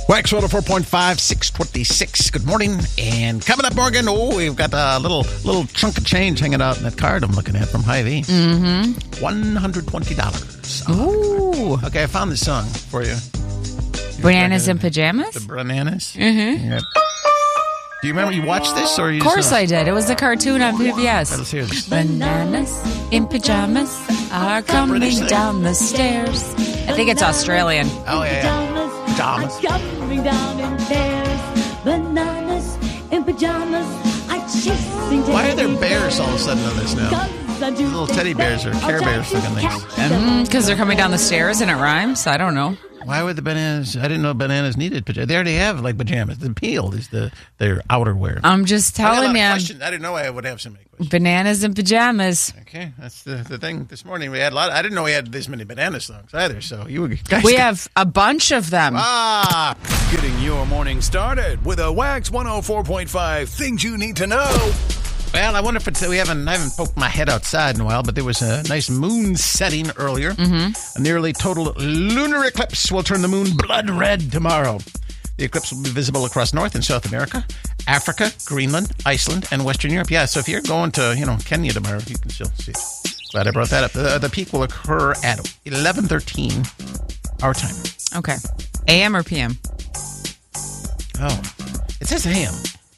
Wax 104.5, 626. Good morning. And coming up, Morgan, we've got a little chunk of change hanging out in that card I'm looking at from Hy-Vee. Mm-hmm. $120. Ooh. Okay, I found this song for you. Bananas in Pajamas? The Bananas? Mm-hmm. Yep. Do you remember you watched this? Or you of course I did. It was a cartoon on PBS. Let's hear this. Bananas in pajamas are coming down the stairs. I think it's Australian. Oh, yeah. Pajamas. Coming down in pairs. Bananas in pajamas. I chasing. Why are there bears all of a sudden on this now? Little teddy bears or Care Bears looking things. Because they're coming down the stairs and it rhymes. I don't know. Why would the bananas? I didn't know bananas needed pajamas. They already have like pajamas. The peel is their outerwear. I'm just telling you. I didn't know I would have so many questions. Bananas in pajamas. Okay, that's the thing. This morning we had a lot. I didn't know we had this many banana songs either. So you guys. We have a bunch of them. Getting your morning started with a Wax 104.5 things you need to know. Well, I wonder if I haven't poked my head outside in a while, but there was a nice moon setting earlier. Mm-hmm. A nearly total lunar eclipse will turn the moon blood red tomorrow. The eclipse will be visible across North and South America, Africa, Greenland, Iceland, and Western Europe. Yeah, so if you're going to, Kenya tomorrow, you can still see it. Glad I brought that up. The peak will occur at 11:13 our time. Okay. AM or PM? Oh, it says AM.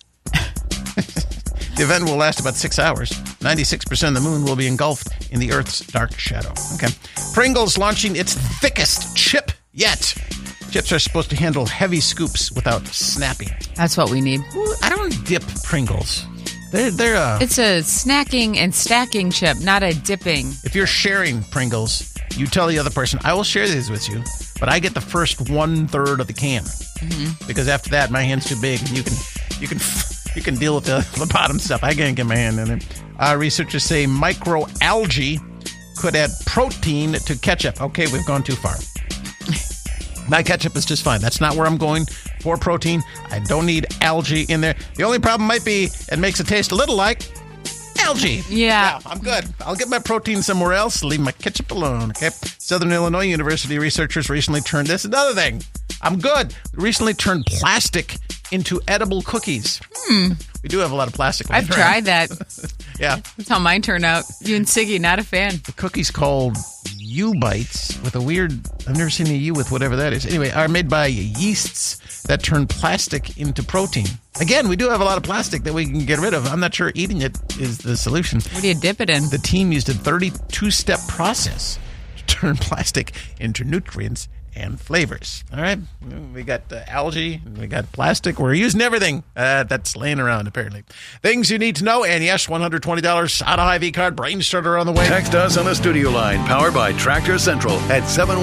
The event will last about 6 hours. 96% of the moon will be engulfed in the Earth's dark shadow. Okay. Pringles launching its thickest chip yet. Chips are supposed to handle heavy scoops without snapping. That's what we need. I don't dip Pringles. It's a snacking and stacking chip, not a dipping. If you're sharing Pringles, you tell the other person, I will share these with you, but I get the first 1/3 of the can. Mm-hmm. Because after that, my hand's too big, and you can deal with the bottom stuff. I can't get my hand in it. Researchers say microalgae could add protein to ketchup. Okay, we've gone too far. My ketchup is just fine. That's not where I'm going for protein. I don't need algae in there. The only problem might be it makes it taste a little like algae. Yeah, I'm good. I'll get my protein somewhere else. Leave my ketchup alone. Okay. Southern Illinois University researchers recently turned this. Another thing. I'm good. Recently turned plastic into edible cookies. We do have a lot of plastic. I've tried that. Yeah. That's how mine turned out. You and Siggy, not a fan. The cookies called U-Bites with a weird, I've never seen a U with whatever that is. Anyway, are made by yeasts that turn plastic into protein. Again, we do have a lot of plastic that we can get rid of. I'm not sure eating it is the solution. What do you dip it in? The team used a 32-step process to turn plastic into nutrients and flavors. All right. We got algae. We got plastic. We're using everything that's laying around, apparently. Things you need to know. And yes, $120 out of Hy-Vee card. Brain starter on the way. Text us on the studio line powered by Tractor Central at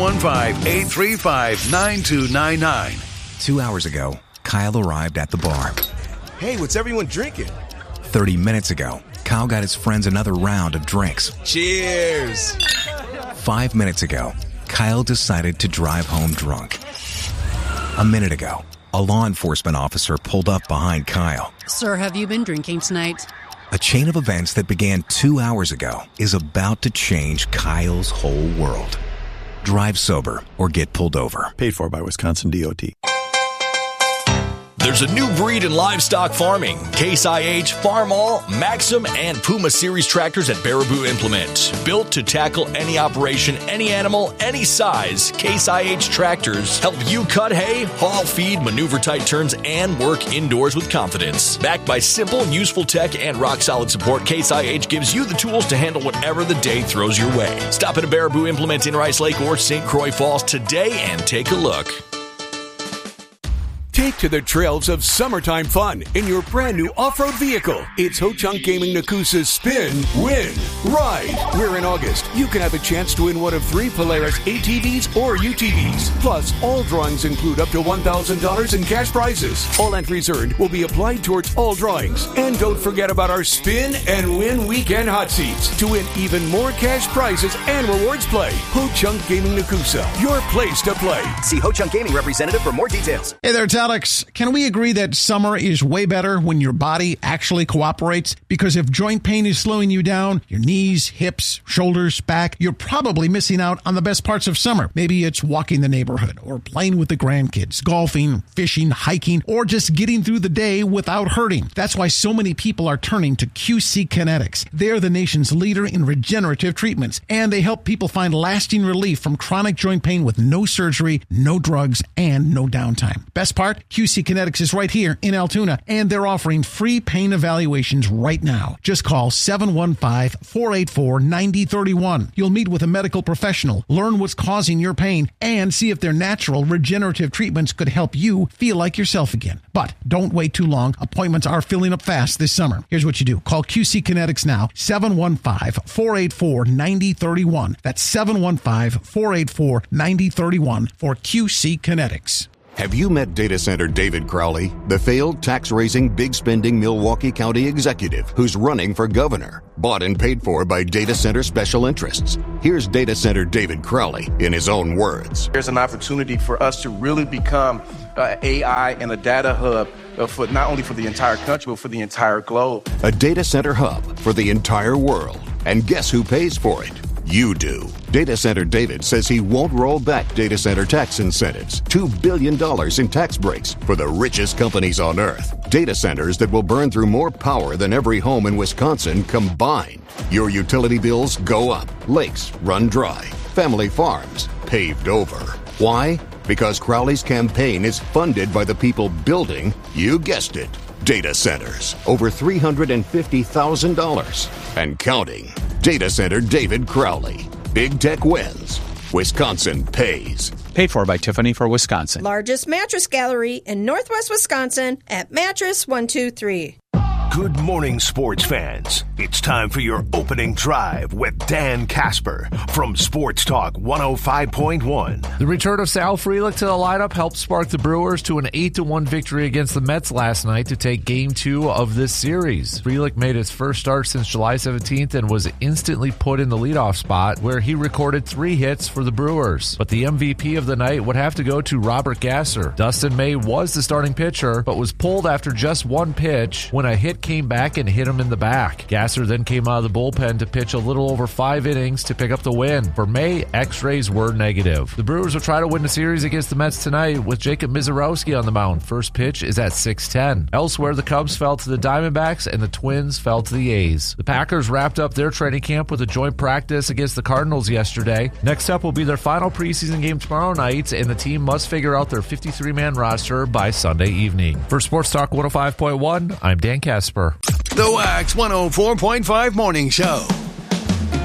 715-835-9299. 2 hours ago, Kyle arrived at the bar. Hey, what's everyone drinking? 30 minutes ago, Kyle got his friends another round of drinks. Cheers! 5 minutes ago, Kyle decided to drive home drunk. A minute ago, a law enforcement officer pulled up behind Kyle. Sir, have you been drinking tonight? A chain of events that began 2 hours ago is about to change Kyle's whole world. Drive sober or get pulled over. Paid for by Wisconsin DOT. There's a new breed in livestock farming. Case IH, Farmall, Maxim, and Puma Series tractors at Baraboo Implement. Built to tackle any operation, any animal, any size, Case IH tractors help you cut hay, haul feed, maneuver tight turns, and work indoors with confidence. Backed by simple and useful tech and rock-solid support, Case IH gives you the tools to handle whatever the day throws your way. Stop at a Baraboo Implement in Rice Lake or St. Croix Falls today and take a look. Take to the trails of summertime fun in your brand new off-road vehicle. It's Ho-Chunk Gaming Nakusa's Spin, Win, Ride. Where in August, you can have a chance to win one of 3 Polaris ATVs or UTVs. Plus, all drawings include up to $1,000 in cash prizes. All entries earned will be applied towards all drawings. And don't forget about our Spin and Win Weekend Hot Seats to win even more cash prizes and rewards play. Ho-Chunk Gaming Nakusa, your place to play. See Ho Chunk Gaming representative for more details. Hey there, it's Alex. Can we agree that summer is way better when your body actually cooperates? Because if joint pain is slowing you down, your knees, hips, shoulders, back, you're probably missing out on the best parts of summer. Maybe it's walking the neighborhood or playing with the grandkids, golfing, fishing, hiking, or just getting through the day without hurting. That's why so many people are turning to QC Kinetics. They're the nation's leader in regenerative treatments, and they help people find lasting relief from chronic joint pain with no surgery, no drugs, and no downtime. Best part, QC Kinetics is right here in Altoona, and they're offering free pain evaluations right now. Just call 715-484-9031. You'll meet with a medical professional, learn what's causing your pain, and see if their natural regenerative treatments could help you feel like yourself again. But don't wait too long. Appointments are filling up fast this summer. Here's what you do. Call QC Kinetics now, 715-484-9031. That's 715-484-9031 for QC Kinetics. Have you met data center David Crowley, the failed tax-raising, big-spending Milwaukee County executive who's running for governor, bought and paid for by data center special interests? Here's data center David Crowley in his own words. There's an opportunity for us to really become AI and a data hub for not only for the entire country, but for the entire globe. A data center hub for the entire world. And guess who pays for it? You do. Data Center David says he won't roll back data center tax incentives. $2 billion in tax breaks for the richest companies on earth. Data centers that will burn through more power than every home in Wisconsin combined. Your utility bills go up. Lakes run dry. Family farms paved over. Why? Because Crowley's campaign is funded by the people building, you guessed it, data centers. Over $350,000 and counting. Data Center David Crowley. Big tech wins. Wisconsin pays. Paid for by Tiffany for Wisconsin. Largest mattress gallery in Northwest Wisconsin at Mattress 123. Good morning, sports fans. It's time for your opening drive with Dan Casper from Sports Talk 105.1. The return of Sal Frelick to the lineup helped spark the Brewers to an 8-1 victory against the Mets last night to take Game 2 of this series. Frelick made his first start since July 17th and was instantly put in the leadoff spot, where he recorded 3 hits for the Brewers. But the MVP of the night would have to go to Robert Gasser. Dustin May was the starting pitcher, but was pulled after just 1 pitch when a hit came back and hit him in the back. Gasser then came out of the bullpen to pitch a little over 5 innings to pick up the win. For May, X-rays were negative. The Brewers will try to win the series against the Mets tonight with Jacob Mizorowski on the mound. First pitch is at 6:10. Elsewhere, the Cubs fell to the Diamondbacks and the Twins fell to the A's. The Packers wrapped up their training camp with a joint practice against the Cardinals yesterday. Next up will be their final preseason game tomorrow night, and the team must figure out their 53-man roster by Sunday evening. For Sports Talk 105.1, I'm Dan Casper. The Wax 104.5 Morning Show.